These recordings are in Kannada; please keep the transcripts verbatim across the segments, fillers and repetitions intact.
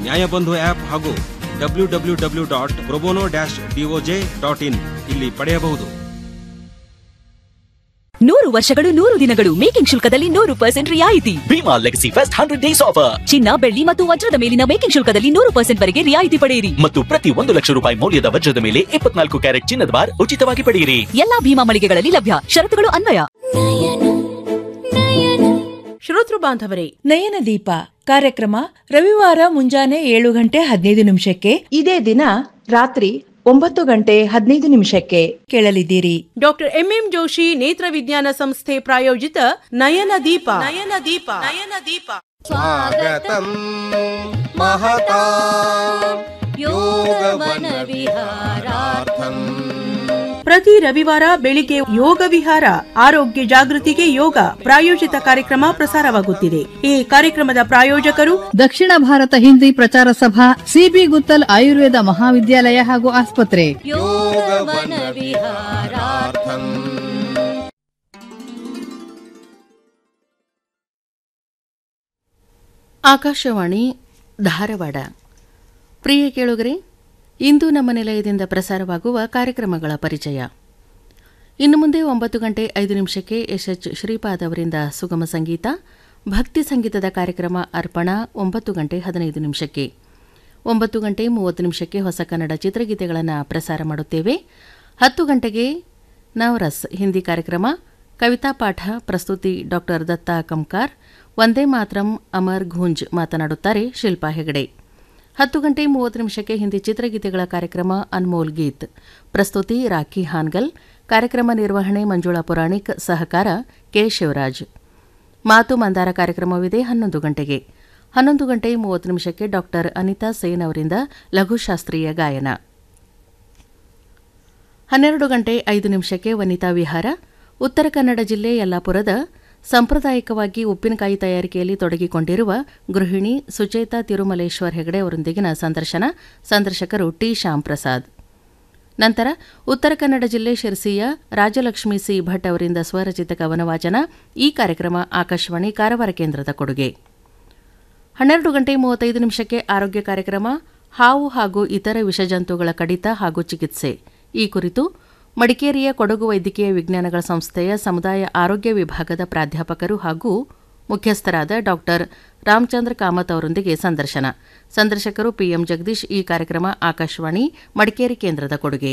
ನ್ಯಾಯಬಂಧು ಆಪ್ ಹಾಗೂ W W W dot pro bono dash DOJ dot in ಇಲ್ಲಿ ಪಡೆಯಬಹುದು. ನೂರು ವರ್ಷಗಳು ನೂರು ದಿನಗಳು ಮೇಕಿಂಗ್ ಶುಲ್ಕದಲ್ಲಿ ನೂರು ಪರ್ಸೆಂಟ್ ರಿಯಾಯಿತಿ. Bima legacy fest hundred days offer. ಚಿನ್ನ, ಬೆಳ್ಳಿ ಮತ್ತು ವಜ್ರದ ಮೇಲಿನ ಮೇಕಿಂಗ್ ಶುಲ್ಕದಲ್ಲಿ ನೂರು ಪರ್ಸೆಂಟ್ ವರೆಗೆ ರಿಯಾಯಿತಿ ಪಡೆಯಿರಿ ಮತ್ತು ಪ್ರತಿ ಒಂದು ಲಕ್ಷ ರೂಪಾಯಿ ಮೌಲ್ಯದ ವಜ್ರದ ಮೇಲೆ ಇಪ್ಪತ್ನಾಲ್ಕು ಕ್ಯಾರೆಟ್ ಚಿನ್ನದ ಬಾರ್ ಉಚಿತವಾಗಿ ಪಡೆಯಿರಿ. ಎಲ್ಲಾ ಭೀಮಾ ಮಳಿಗೆಗಳಲ್ಲಿ ಲಭ್ಯ. ಷರತ್ತುಗಳು ಅನ್ವಯ. ಶ್ರೋತೃ ಬಾಂಧವರೇ, ನಯನ ದೀಪ ಕಾರ್ಯಕ್ರಮ ರವಿವಾರ ಮುಂಜಾನೆ ಏಳು ಗಂಟೆ ಹದಿನೈದು ನಿಮಿಷಕ್ಕೆ, ಇದೇ ದಿನ ರಾತ್ರಿ ಒಂಬತ್ತು ಗಂಟೆ ಹದಿನೈದು ನಿಮಿಷಕ್ಕೆ ಕೇಳಲಿದ್ದೀರಿ. ಡಾಕ್ಟರ್ ಎಂಎಂ ಜೋಶಿ ನೇತ್ರ ವಿಜ್ಞಾನ ಸಂಸ್ಥೆ ಪ್ರಾಯೋಜಿತ ನಯನ ದೀಪ ನಯನ ದೀಪ ನಯನ ದೀಪ. ಸ್ವಾಗತಂ ಮಹತಾ ಯೋಗವನ ವಿಹಾರಾರ್ಥಂ. ಪ್ರತಿ ರವಿವಾರ ಬೆಳಿಗ್ಗೆ ಯೋಗ ವಿಹಾರ, ಆರೋಗ್ಯ ಜಾಗೃತಿಗೆ ಯೋಗ ಪ್ರಾಯೋಜಿತ ಕಾರ್ಯಕ್ರಮ ಪ್ರಸಾರವಾಗುತ್ತಿದೆ. ಈ ಕಾರ್ಯಕ್ರಮದ ಪ್ರಾಯೋಜಕರು ದಕ್ಷಿಣ ಭಾರತ ಹಿಂದಿ ಪ್ರಚಾರ ಸಭಾ, ಸಿಬಿ ಗುತ್ತಲ್ ಆಯುರ್ವೇದ ಮಹಾವಿದ್ಯಾಲಯ ಹಾಗೂ ಆಸ್ಪತ್ರೆ. ಯೋಗವನ ವಿಹಾರಾರ್ಥಂ. ಆಕಾಶವಾಣಿ ಧಾರವಾಡ. ಪ್ರಿಯ ಕೇಳುಗರೆ, ಇಂದು ನಮ್ಮ ನಿಲಯದಿಂದ ಪ್ರಸಾರವಾಗುವ ಕಾರ್ಯಕ್ರಮಗಳ ಪರಿಚಯ. ಇನ್ನು ಮುಂದೆ ಒಂಬತ್ತು ಗಂಟೆ ಐದು ನಿಮಿಷಕ್ಕೆ ಎಸ್ ಎಚ್ ಶ್ರೀಪಾದ್ ಅವರಿಂದ ಸುಗಮ ಸಂಗೀತ, ಭಕ್ತಿ ಸಂಗೀತದ ಕಾರ್ಯಕ್ರಮ ಅರ್ಪಣಾ ಒಂಬತ್ತು ಗಂಟೆ ಹದಿನೈದು ನಿಮಿಷಕ್ಕೆ. ಒಂಬತ್ತು ಗಂಟೆ ಮೂವತ್ತು ನಿಮಿಷಕ್ಕೆ ಹೊಸ ಕನ್ನಡ ಚಿತ್ರಗೀತೆಗಳನ್ನು ಪ್ರಸಾರ ಮಾಡುತ್ತೇವೆ. ಹತ್ತು ಗಂಟೆಗೆ ನವರಸ್ ಹಿಂದಿ ಕಾರ್ಯಕ್ರಮ, ಕವಿತಾ ಪಾಠ, ಪ್ರಸ್ತುತಿ ಡಾಕ್ಟರ್ ದತ್ತಾ ಕಂಕಾರ್. ವಂದೇ ಮಾತರಂ ಅಮರ್ ಘುಂಜ್ ಮಾತನಾಡುತ್ತಾರೆ ಶಿಲ್ಪಾ ಹೆಗಡೆ. ಹತ್ತು ಗಂಟೆ ಮೂವತ್ತು ನಿಮಿಷಕ್ಕೆ ಹಿಂದಿ ಚಿತ್ರಗೀತೆಗಳ ಕಾರ್ಯಕ್ರಮ ಅನ್ಮೋಲ್ ಗೀತ್, ಪ್ರಸ್ತುತಿ ರಾಖಿ ಹಾನ್ಗಲ್. ಕಾರ್ಯಕ್ರಮ ನಿರ್ವಹಣೆ ಮಂಜುಳಾ ಪುರಾಣಿಕ್, ಸಹಕಾರ ಕೆ ಶಿವರಾಜ್. ಮಾತು ಮಂದಾರ ಕಾರ್ಯಕ್ರಮವಿದೆ ಹನ್ನೊಂದು ಗಂಟೆಗೆ. ಹನ್ನೊಂದು ಗಂಟೆ ಮೂವತ್ತು ನಿಮಿಷಕ್ಕೆ ಡಾಕ್ಟರ್ ಅನಿತಾ ಸೇನ್ ಅವರಿಂದ ಲಘುಶಾಸ್ತ್ರೀಯ ಗಾಯನ. ಹನ್ನೆರಡು ಗಂಟೆ ಐದು ನಿಮಿಷಕ್ಕೆ ವನಿತಾ ವಿಹಾರ. ಉತ್ತರ ಕನ್ನಡ ಜಿಲ್ಲೆ ಯಲ್ಲಾಪುರದ ಸಾಂಪ್ರದಾಯಿಕವಾಗಿ ಉಪ್ಪಿನಕಾಯಿ ತಯಾರಿಕೆಯಲ್ಲಿ ತೊಡಗಿಕೊಂಡಿರುವ ಗೃಹಿಣಿ ಸುಚೇತಾ ತಿರುಮಲೇಶ್ವರ್ ಹೆಗಡೆ ಅವರೊಂದಿಗಿನ ಸಂದರ್ಶನ. ಸಂದರ್ಶಕರು ಟಿ ಶ್ಯಾಮ್ ಪ್ರಸಾದ್. ನಂತರ ಉತ್ತರ ಕನ್ನಡ ಜಿಲ್ಲೆ ಶಿರಸಿಯ ರಾಜಲಕ್ಷ್ಮಿ ಸಿ ಭಟ್ ಅವರಿಂದ ಸ್ವರಚಿತ ಕವನವಾಚನ. ಈ ಕಾರ್ಯಕ್ರಮ ಆಕಾಶವಾಣಿ ಕಾರವಾರ ಕೇಂದ್ರದ ಕೊಡುಗೆ. ಹನ್ನೆರಡು ಗಂಟೆ ಮೂವತ್ತೈದು ನಿಮಿಷಕ್ಕೆ ಆರೋಗ್ಯ ಕಾರ್ಯಕ್ರಮ, ಹಾವು ಹಾಗೂ ಇತರ ವಿಷಜಂತುಗಳ ಕಡಿತ ಹಾಗೂ ಚಿಕಿತ್ಸೆ. ಈ ಕುರಿತು ಮಡಿಕೇರಿಯ ಕೊಡಗು ವೈದ್ಯಕೀಯ ವಿಜ್ಞಾನಗಳ ಸಂಸ್ಥೆಯ ಸಮುದಾಯ ಆರೋಗ್ಯ ವಿಭಾಗದ ಪ್ರಾಧ್ಯಾಪಕರು ಹಾಗೂ ಮುಖ್ಯಸ್ಥರಾದ ಡಾಕ್ಟರ್ ರಾಮಚಂದ್ರ ಕಾಮತ್ ಅವರೊಂದಿಗೆ ಸಂದರ್ಶನ. ಸಂದರ್ಶಕರು ಪಿಎಂ ಜಗದೀಶ್. ಈ ಕಾರ್ಯಕ್ರಮ ಆಕಾಶವಾಣಿ ಮಡಿಕೇರಿ ಕೇಂದ್ರದ ಕೊಡುಗೆ.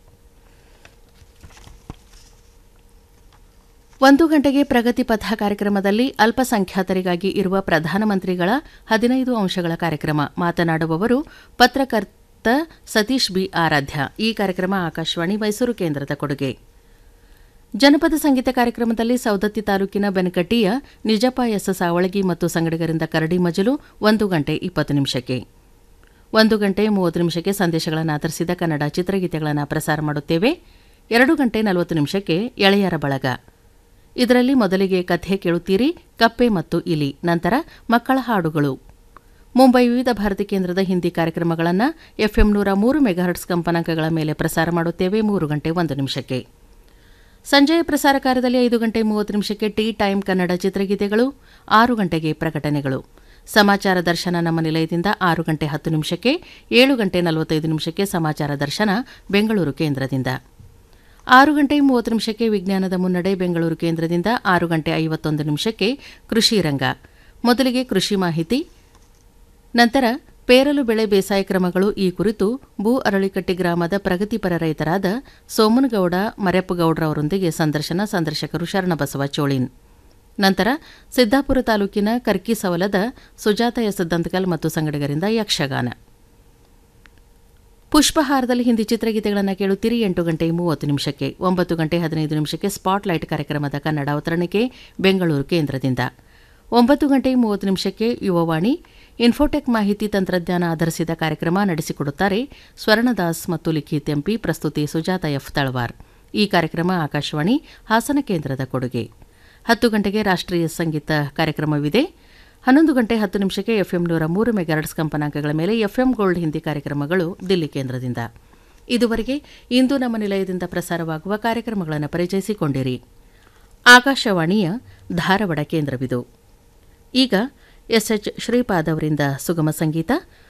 ಒಂದು ಗಂಟೆಗೆ ಪ್ರಗತಿ ಪಥ ಕಾರ್ಯಕ್ರಮದಲ್ಲಿ ಅಲ್ಪಸಂಖ್ಯಾತರಿಗಾಗಿ ಇರುವ ಪ್ರಧಾನಮಂತ್ರಿಗಳ ಹದಿನೈದು ಅಂಶಗಳ ಕಾರ್ಯಕ್ರಮ. ಮಾತನಾಡುವವರು ಪತ್ರಕರ್ತ ಸತೀಶ್ ಬಿ ಆರಾಧ್ಯ. ಈ ಕಾರ್ಯಕ್ರಮ ಆಕಾಶವಾಣಿ ಮೈಸೂರು ಕೇಂದ್ರದ ಕೊಡುಗೆ. ಜನಪದ ಸಂಗೀತ ಕಾರ್ಯಕ್ರಮದಲ್ಲಿ ಸೌದತ್ತಿ ತಾಲೂಕಿನ ಬೆನಕಟ್ಟಿಯ ನಿಜಪ್ಪ ಎಸ್ ಸಾವಳಗಿ ಮತ್ತು ಸಂಗಡಿಗರಿಂದ ಕರಡಿ ಮಜಲು ಒಂದು ಗಂಟೆ ಇಪ್ಪತ್ತು ನಿಮಿಷಕ್ಕೆ. ಒಂದು ಗಂಟೆ ಮೂವತ್ತು ನಿಮಿಷಕ್ಕೆ ಸಂದೇಶಗಳನ್ನು ಆಧರಿಸಿದ ಕನ್ನಡ ಚಿತ್ರಗೀತೆಗಳನ್ನು ಪ್ರಸಾರ ಮಾಡುತ್ತೇವೆ. ಎರಡು ಗಂಟೆ ನಲವತ್ತು ನಿಮಿಷಕ್ಕೆ ಎಳೆಯರ ಬಳಗ. ಇದರಲ್ಲಿ ಮೊದಲಿಗೆ ಕಥೆ ಕೇಳುತ್ತೀರಿ, ಕಪ್ಪೆ ಮತ್ತು ಇಲಿ. ನಂತರ ಮಕ್ಕಳ ಹಾಡುಗಳು. ಮುಂಬೈ ವಿವಿಧ ಭಾರತಿ ಕೇಂದ್ರದ ಹಿಂದಿ ಕಾರ್ಯಕ್ರಮಗಳನ್ನು ಎಫ್ಎಂ ನೂರ ಮೂರು ಮೆಗಾಹರ್ಟ್ಸ್ ಕಂಪನಾಂಕಗಳ ಮೇಲೆ ಪ್ರಸಾರ ಮಾಡುತ್ತೇವೆ. ಮೂರು ಗಂಟೆ ಒಂದು ನಿಮಿಷಕ್ಕೆ. ಸಂಜೆಯ ಪ್ರಸಾರ ಕಾರ್ಯದಲ್ಲಿ ಐದು ಗಂಟೆ ಮೂವತ್ತು ನಿಮಿಷಕ್ಕೆ ಟೀ ಟೈಮ್ ಕನ್ನಡ ಚಿತ್ರಗೀತೆಗಳು. ಆರು ಗಂಟೆಗೆ ಪ್ರಕಟಣೆಗಳು. ಸಮಾಚಾರ ದರ್ಶನ ನಮ್ಮ ನಿಲಯದಿಂದ ಆರು ಗಂಟೆ ಹತ್ತು ನಿಮಿಷಕ್ಕೆ. ಏಳು ಗಂಟೆ ನಲವತ್ತೈದು ನಿಮಿಷಕ್ಕೆ ಸಮಾಚಾರ ದರ್ಶನ ಬೆಂಗಳೂರು ಕೇಂದ್ರದಿಂದ. ಆರು ಗಂಟೆ ಮೂವತ್ತು ನಿಮಿಷಕ್ಕೆ ವಿಜ್ಞಾನದ ಮುನ್ನಡೆ ಬೆಂಗಳೂರು ಕೇಂದ್ರದಿಂದ. ಆರು ಗಂಟೆ ಐವತ್ತೊಂದು ನಿಮಿಷಕ್ಕೆ ಕೃಷಿ ರಂಗ. ಮೊದಲಿಗೆ ಕೃಷಿ ಮಾಹಿತಿ, ನಂತರ ಪೇರಲು ಬೆಳೆ ಬೇಸಾಯ ಕ್ರಮಗಳು. ಈ ಕುರಿತು ಭೂ ಅರಳಿಕಟ್ಟಿ ಗ್ರಾಮದ ಪ್ರಗತಿಪರ ರೈತರಾದ ಸೋಮನಗೌಡ ಮರೆಪ್ಪಗೌಡ್ರ ಅವರೊಂದಿಗೆ ಸಂದರ್ಶನ. ಸಂದರ್ಶಕರು ಶರಣಬಸವ ಚೋಳಿನ್. ನಂತರ ಸಿದ್ದಾಪುರ ತಾಲೂಕಿನ ಕರ್ಕಿಸವಲದ ಸುಜಾತ ಎಸ್ ದಂತಕಲ್ ಮತ್ತು ಸಂಗಡಿಗರಿಂದ ಯಕ್ಷಗಾನ. ಪುಷ್ಪಹಾರದಲ್ಲಿ ಹಿಂದಿ ಚಿತ್ರಗೀತೆಗಳನ್ನು ಕೇಳುತ್ತೀರಿ. ಎಂಟು ಗಂಟೆ ಮೂವತ್ತು ನಿಮಿಷಕ್ಕೆ. ಒಂಬತ್ತು ಗಂಟೆ ಹದಿನೈದು ನಿಮಿಷಕ್ಕೆ ಸ್ಪಾಟ್ಲೈಟ್ ಕಾರ್ಯಕ್ರಮದ ಕನ್ನಡ ಅವತರಣಿಕೆ ಬೆಂಗಳೂರು ಕೇಂದ್ರದಿಂದ. ಒಂಬತ್ತು ಗಂಟೆ ಮೂವತ್ತು ನಿಮಿಷಕ್ಕೆ ಯುವವಾಣಿ, ಇನ್ಫೋಟೆಕ್ ಮಾಹಿತಿ ತಂತ್ರಜ್ಞಾನ ಆಧರಿಸಿದ ಕಾರ್ಯಕ್ರಮ ನಡೆಸಿಕೊಡುತ್ತಾರೆ ಸ್ವರ್ಣದಾಸ್ ಮತ್ತು ಲಿಖಿತ್ ಎಂಪಿ. ಪ್ರಸ್ತುತಿ ಸುಜಾತ ಎಫ್ ತಳವಾರ್. ಈ ಕಾರ್ಯಕ್ರಮ ಆಕಾಶವಾಣಿ ಹಾಸನ ಕೇಂದ್ರದ ಕೊಡುಗೆ. ಹತ್ತು ಗಂಟೆಗೆ ರಾಷ್ಟ್ರೀಯ ಸಂಗೀತ ಕಾರ್ಯಕ್ರಮವಿದೆ. ಹನ್ನೊಂದು ಗಂಟೆ ಹತ್ತು ನಿಮಿಷಕ್ಕೆ ಎಫ್ಎಂ ನೂರ ಮೂರು ಮೆಗಾಹರ್ಟ್ಸ್ ಕಂಪನಾಂಕಗಳ ಮೇಲೆ ಎಫ್ಎಂ ಗೋಲ್ಡ್ ಹಿಂದಿ ಕಾರ್ಯಕ್ರಮಗಳು ದಿಲ್ಲಿ ಕೇಂದ್ರದಿಂದ. ಇದುವರೆಗೆ ಇಂದು ನಮ್ಮ ನಿಲಯದಿಂದ ಪ್ರಸಾರವಾಗುವ ಕಾರ್ಯಕ್ರಮಗಳನ್ನು ಪರಿಚಯಿಸಿಕೊಂಡಿರಿ. ಆಕಾಶವಾಣಿಯ ಧಾರವಾಡ ಕೇಂದ್ರವಿದು. ಈಗ ಎಸ್ ಎಚ್ ಶ್ರೀಪಾದ್ ಅವರಿಂದ ಸುಗಮ ಸಂಗೀತ.